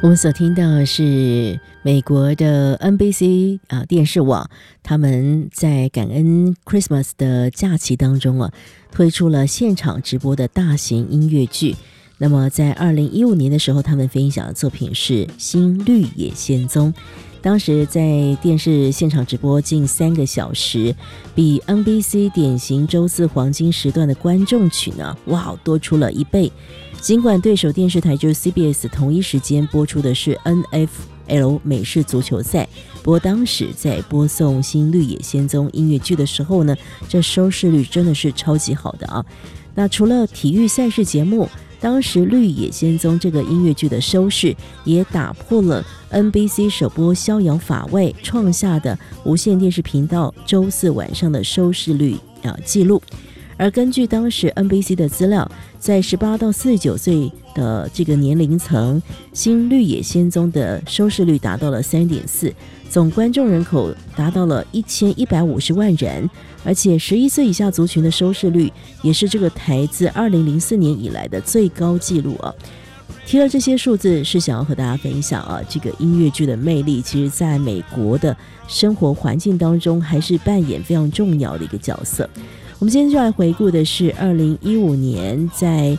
我们所听到的是美国的 NBC 电视网，他们在感恩 Christmas 的假期当中推出了现场直播的大型音乐剧。那么在2015年的时候，他们分享的作品是《新绿野仙踪》，当时在电视现场直播近3个小时，比 NBC 典型周四黄金时段的观众群多出了1倍。尽管对手电视台就是 CBS 同一时间播出的是 NFL 美式足球赛，不过当时在播送《新绿野仙踪》音乐剧的时候呢，这收视率真的是超级好的那除了体育赛事节目，当时《绿野仙踪》这个音乐剧的收视也打破了 NBC 首播逍遥法外创下的无线电视频道周四晚上的收视率记录。而根据当时 NBC 的资料，在18到49岁的这个年龄层，《新绿野仙踪》的收视率达到了 3.4， 总观众人口达到了1150万人，而且11岁以下族群的收视率也是这个台自2004年以来的最高纪录提了这些数字是想要和大家分享这个音乐剧的魅力，其实在美国的生活环境当中还是扮演非常重要的一个角色。我们今天就来回顾的是2015年在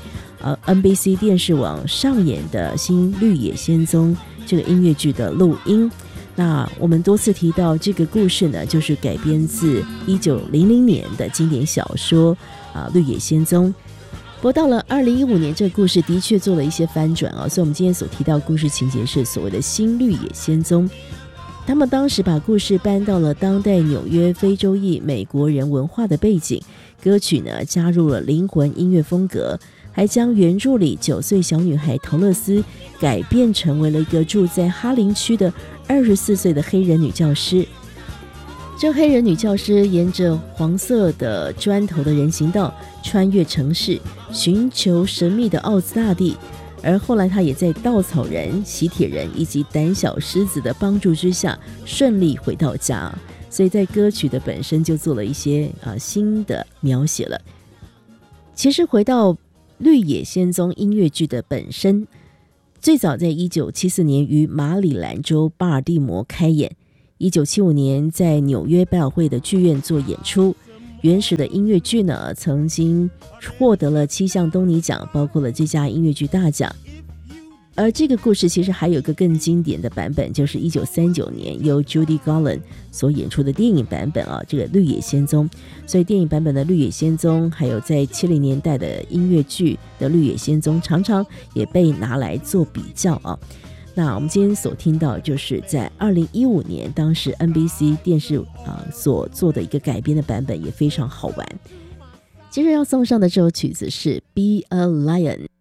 NBC 电视网上演的《新绿野仙踪》这个音乐剧的录音。那我们多次提到这个故事呢，就是改编自1900年的经典小说《绿野仙踪》。不过到了2015年，这个故事的确做了一些翻转所以我们今天所提到的故事情节是所谓的《新绿野仙踪》。他们当时把故事搬到了当代纽约非洲裔美国人文化的背景，歌曲呢加入了灵魂音乐风格，还将原著里9岁小女孩陶乐斯改变成为了一个住在哈林区的24岁的黑人女教师。这黑人女教师沿着黄色的砖头的人行道穿越城市，寻求神秘的奥兹大帝，而后来他也在稻草人、喜帖人以及胆小狮子的帮助之下顺利回到家。所以在歌曲的本身就做了一些新的描写了。其实回到《绿野仙踪》音乐剧的本身，最早在1974年于马里兰州巴尔的摩开演，1975年在纽约百老汇的剧院做演出。原始的音乐剧呢，曾经获得了7项东尼奖，包括了最佳音乐剧大奖。而这个故事其实还有一个更经典的版本，就是1939年由 Judy Garland 所演出的电影版本这个《绿野仙踪》。所以电影版本的《绿野仙踪》还有在70年代的音乐剧的《绿野仙踪》常常也被拿来做比较那我们今天所听到就是在2015年当时 NBC 电视所做的一个改编的版本，也非常好玩。接着要送上的这首曲子是 Be a Lion。